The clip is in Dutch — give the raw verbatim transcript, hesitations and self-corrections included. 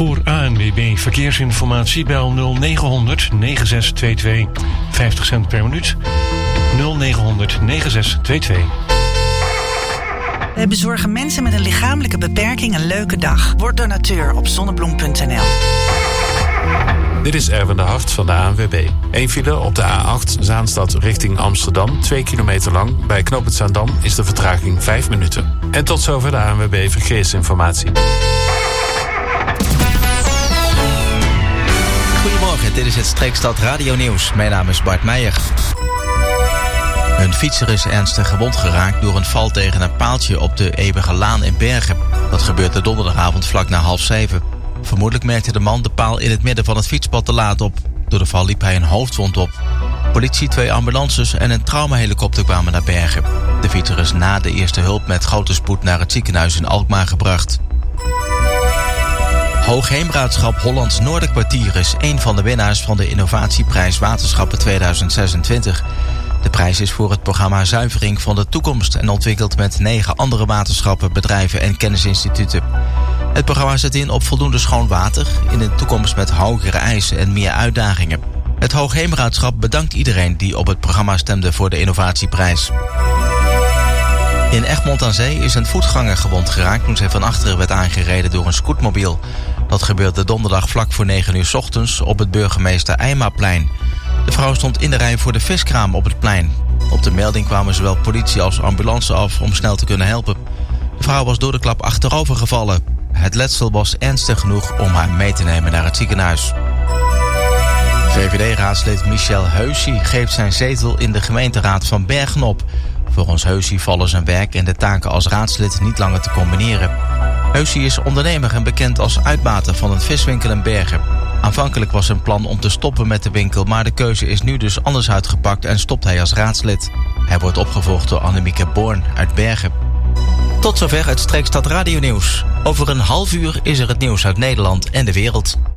Voor A N W B Verkeersinformatie bel nul negen honderd negen zes twee twee. vijftig cent per minuut. nul negen honderd negen zes twee twee. Wij bezorgen mensen met een lichamelijke beperking een leuke dag. Word donateur op zonnebloem punt n l. Dit is Erwin de Hart van de A N W B. Eén file op de A acht Zaanstad richting Amsterdam. Twee kilometer lang. Bij knooppunt Zaandam is de vertraging vijf minuten. En tot zover de A N W B Verkeersinformatie. Goedemorgen, dit is het Streekstad Radio Nieuws. Mijn naam is Bart Meijer. Een fietser is ernstig gewond geraakt door een val tegen een paaltje op de Eeuwige Laan in Bergen. Dat gebeurde donderdagavond vlak na half zeven. Vermoedelijk merkte de man de paal in het midden van het fietspad te laat op. Door de val liep hij een hoofdwond op. Politie, twee ambulances en een traumahelikopter kwamen naar Bergen. De fietser is na de eerste hulp met grote spoed naar het ziekenhuis in Alkmaar gebracht. Hoogheemraadschap Hollands Noorderkwartier is een van de winnaars van de Innovatieprijs Waterschappen tweeduizend zesentwintig. De prijs is voor het programma Zuivering van de Toekomst en ontwikkeld met negen andere waterschappen, bedrijven en kennisinstituten. Het programma zet in op voldoende schoon water in een toekomst met hogere eisen en meer uitdagingen. Het Hoogheemraadschap bedankt iedereen die op het programma stemde voor de Innovatieprijs. In Egmond aan Zee is een voetganger gewond geraakt toen zij van achteren werd aangereden door een scootmobiel. Dat gebeurde donderdag vlak voor negen uur 's ochtends op het Burgemeester Eimaplein. De vrouw stond in de rij voor de viskraam op het plein. Op de melding kwamen zowel politie als ambulance af om snel te kunnen helpen. De vrouw was door de klap achterover gevallen. Het letsel was ernstig genoeg om haar mee te nemen naar het ziekenhuis. V V D-raadslid Michel Heusy geeft zijn zetel in de gemeenteraad van Bergen op. Volgens Heusy vallen zijn werk en de taken als raadslid niet langer te combineren. Heusy is ondernemer en bekend als uitbater van een viswinkel in Bergen. Aanvankelijk was zijn plan om te stoppen met de winkel, maar de keuze is nu dus anders uitgepakt en stopt hij als raadslid. Hij wordt opgevolgd door Annemieke Born uit Bergen. Tot zover het Streekstad Radio Nieuws. Over een half uur is er het nieuws uit Nederland en de wereld.